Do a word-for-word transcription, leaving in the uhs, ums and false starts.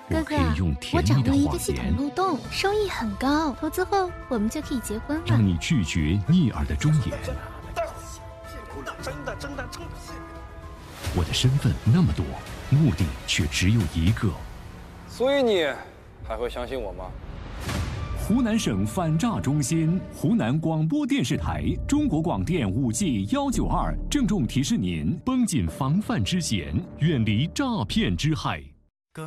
哥哥，我掌握一个系统漏洞，收益很高，投资后我们就可以结婚了。 让你拒绝逆耳的忠言。 真的真的真的。 我的身份那么多，目的却只有一个。 所以你还会相信我吗？ 湖南省反诈中心、湖南广播电视台、中国广电五 G 幺九二郑重提示您：绷紧防范之弦，远离诈骗之害。